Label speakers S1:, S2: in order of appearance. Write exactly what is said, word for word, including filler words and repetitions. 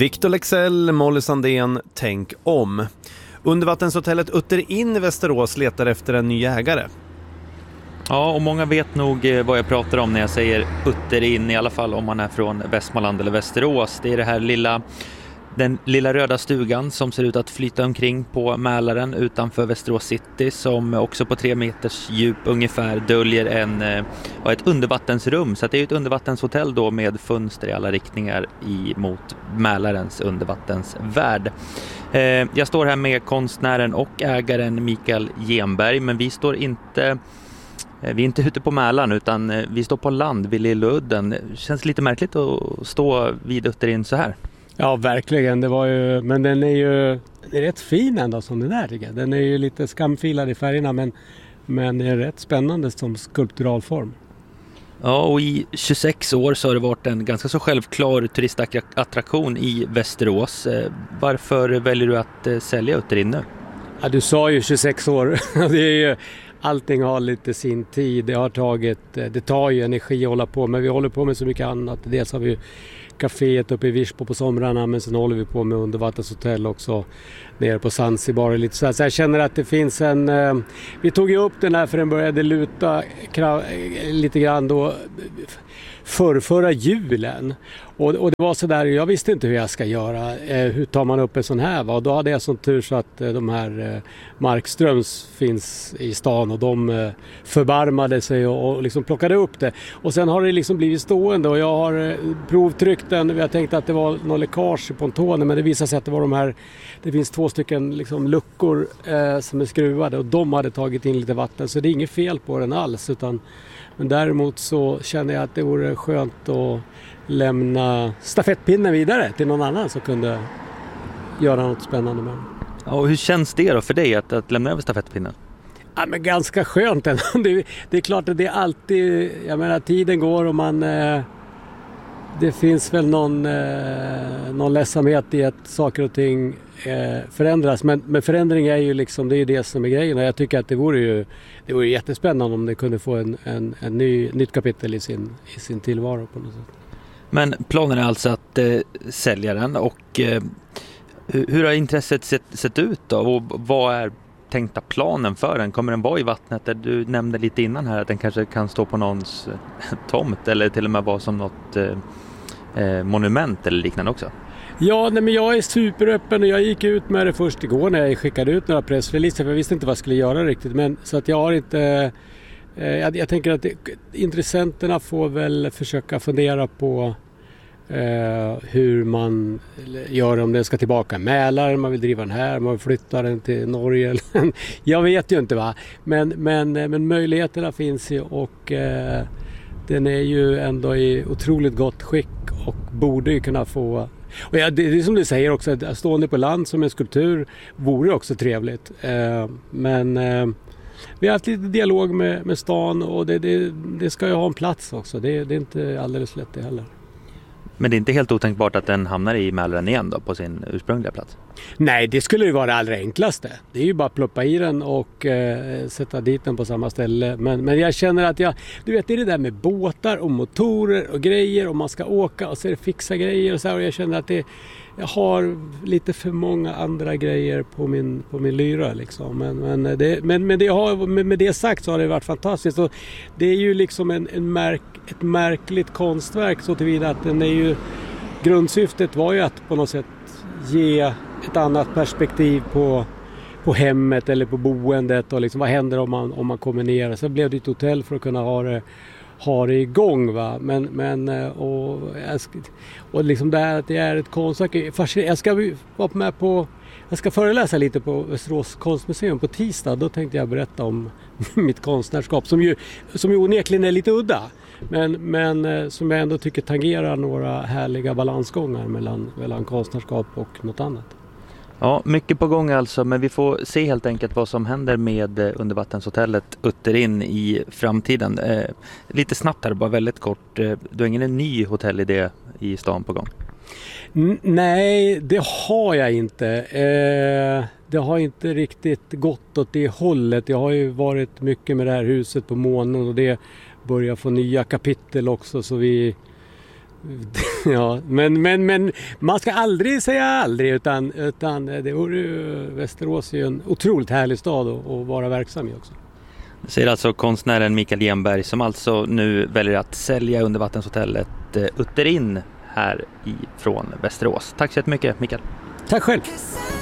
S1: Victor Leksell, Molly Sandén, tänk om. Undervattenshotellet Utterin i Västerås letar efter en ny ägare.
S2: Ja, och många vet nog vad jag pratar om när jag säger Utterin, i alla fall om man är från Västmanland eller Västerås. Det är det här lilla, den lilla röda stugan som ser ut att flyta omkring på Mälaren utanför Västerås city, som också på tre meters djup ungefär döljer en, ja, ett undervattensrum. Så att det är ett undervattenshotell då med fönster i alla riktningar i, mot Mälarens undervattensvärld. Eh, jag står här med konstnären och ägaren Mikael Genberg, men vi står inte... Vi är inte ute på Mälaren utan vi står på land vid Lilludden. Det känns lite märkligt att stå vid Utterin så här.
S3: Ja, verkligen. Det var ju, men den är ju det är rätt fin ändå som den är, tycker jag. Den är ju lite skamfilad i färgerna, men, men det är rätt spännande som skulptural form.
S2: Ja, och i tjugosex år så har det varit en ganska så självklar turistattraktion i Västerås. Varför väljer du att sälja Utterin nu?
S3: Ja, du sa ju tjugosex år. Det är ju... Allting har lite sin tid. Det har tagit, det tar ju energi att hålla på, men vi håller på med så mycket annat. Dels har vi kaféet uppe i Virsbo på somrarna, men sen håller vi på med undervattenshotell också nere på Zanzibar. Lite så, så jag känner att det finns en... Eh, vi tog ju upp den här för den började luta krav, lite grann då för förra julen. Och, och det var så där, jag visste inte hur jag ska göra. Eh, hur tar man upp en sån här? Va? Och då hade jag sån tur så att eh, de här eh, Markströms finns i stan och de eh, förbarmade sig och, och liksom plockade upp det. Och sen har det liksom blivit stående och jag har eh, provtryckt den. Jag tänkte att det var någon läckage i pontonen, men det visade sig att det var de här, det finns två stycken liksom luckor eh, som är skruvade och de hade tagit in lite vatten, så det är inget fel på den alls, utan men däremot så kände jag att det vore skönt att lämna stafettpinnen vidare till någon annan som kunde göra något spännande med den.
S2: Ja, och hur känns det då för dig att, att lämna över stafettpinnen?
S3: Ja, men ganska skönt ändå. Det, det är klart att det är alltid, jag menar, tiden går och man eh, det finns väl någon eh, någon ledsamhet i att saker och ting eh, förändras, men, men förändring är ju liksom, det är ju det som är grejen, och jag tycker att det vore ju det vore jättespännande om det kunde få en, en, en ny, nytt kapitel i sin, i sin tillvaro på något sätt.
S2: Men planen är alltså att eh, sälja den, och eh, hur, hur har intresset sett, sett ut då? Och vad är tänkta planen för den? Kommer den vara i vattnet? Du nämnde lite innan här att den kanske kan stå på någons tomt eller till och med vara som något eh, monument eller liknande också.
S3: Ja, nej, men jag är superöppen och jag gick ut med det först igår när jag skickade ut några pressreleaser, för jag visste inte vad jag skulle göra riktigt, men så att jag har inte eh, jag, jag tänker att det, intressenterna får väl försöka fundera på eh, hur man gör, om den ska tillbaka i Mälaren, man vill driva den här, man vill flytta den till Norge. Jag vet ju inte, va, men, men, men möjligheterna finns ju, och eh, den är ju ändå i otroligt gott skick och borde ju kunna få. Och ja, det är som du säger också, att stående på land som en skulptur vore också trevligt. Eh, men eh, vi har haft lite dialog med, med stan, och det, det, det ska ju ha en plats också. Det, det är inte alldeles lätt det heller.
S2: Men det är inte helt otänkbart att den hamnar i Mälaren igen då, på sin ursprungliga plats?
S3: Nej, det skulle ju vara det allra enklaste. Det är ju bara att ploppa i den och eh, sätta dit den på samma ställe. Men, men jag känner att jag, du vet, det är det där med båtar och motorer och grejer, och man ska åka och så är det fixa grejer och så här, och jag känner att det, jag har lite för många andra grejer på min, på min lyra liksom. Men, men, det, men med, det har, med, med det sagt så har det varit fantastiskt, och det är ju liksom en, en märk, ett märkligt konstverk så tillvida att den är ju, grundsyftet var ju att på något sätt ge ett annat perspektiv på, på hemmet eller på boendet, och liksom vad händer om man, om man kommer ner. Så blev det ett hotell för att kunna ha det, ha det igång, va? Men, men och, och liksom det här att det är ett konstverk. Jag ska vara med på, jag ska föreläsa lite på Västerås konstmuseum på tisdag. Då tänkte jag berätta om mitt konstnärskap som ju, som ju onekligen är lite udda. Men, men som jag ändå tycker tangerar några härliga balansgångar mellan, mellan konstnärskap och något annat.
S2: Ja, mycket på gång alltså, men vi får se helt enkelt vad som händer med undervattenshotellet Utterin i framtiden. Eh, lite snabbt här, bara väldigt kort. Eh, du har ingen ny hotellidé i stan på gång?
S3: N- nej, det har jag inte. Eh, det har inte riktigt gått åt det hållet. Jag har ju varit mycket med det här huset på månen, och det börjar få nya kapitel också, så vi Ja, men, men, men man ska aldrig säga aldrig, utan, utan det vore ju, Västerås är ju en otroligt härlig stad att, att vara verksam i också.
S2: Det säger alltså konstnären Mikael Genberg, som alltså nu väljer att sälja undervattenshotellet Utter Inn här från Västerås. Tack så jättemycket, Mikael.
S3: Tack själv.